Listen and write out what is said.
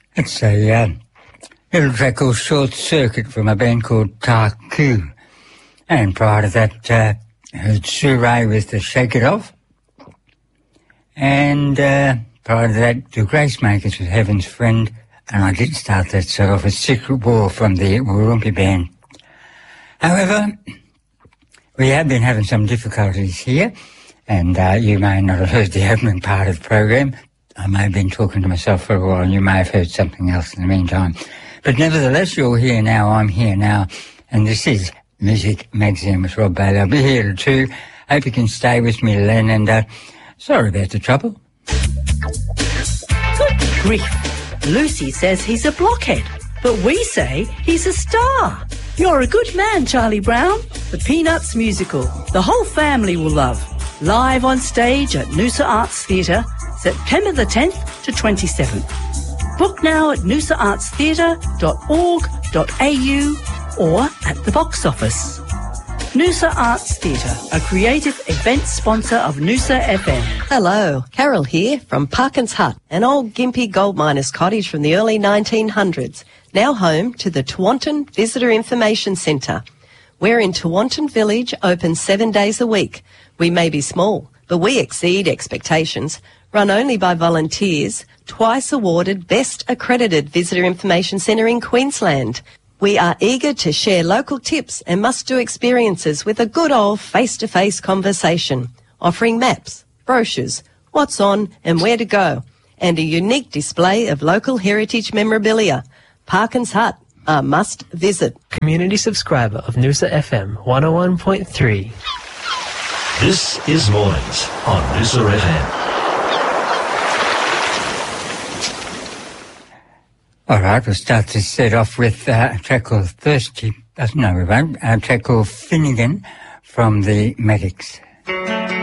It's a little track called Short Circuit from a band called Taku. And prior to that, heard Surrey with the Shake It Off. And prior to that, the Gracemakers with Heaven's Friend. And I did start that set off with Secret War from the Warumpi Band. However, we have been having some difficulties here. And you may not have heard the opening part of the program. I may have been talking to myself for a while, and you may have heard something else in the meantime. But nevertheless, you're here now, I'm here now, and this is Music Magazine with Rob Bailey. I'll be here at 2. Hope you can stay with me, Len, and sorry about the trouble. Good grief. Lucy says he's a blockhead, but we say he's a star. You're a good man, Charlie Brown. The Peanuts musical, the whole family will love. Live on stage at Noosa Arts Theatre, September the 10th to 27th. Book now at noosaartstheatre.org.au or at the box office. Noosa Arts Theatre, a creative event sponsor of Noosa FM. Hello, Carol here from Parkins Hut, an old Gympie gold miner's cottage from the early 1900s, now home to the Tewantin Visitor Information Centre. We're in Tewantin Village, open 7 days a week. We may be small, but we exceed expectations. Run only by volunteers, twice awarded Best Accredited Visitor Information Centre in Queensland. We are eager to share local tips and must-do experiences with a good old face-to-face conversation, offering maps, brochures, what's on and where to go, and a unique display of local heritage memorabilia. Parkins Hut, a must-visit. Community subscriber of Noosa FM 101.3. This is Mornings on Noosa FM. All right, we'll start this set off with a track called Thirsty. No, we won't. A track called Finnegan from the Medics.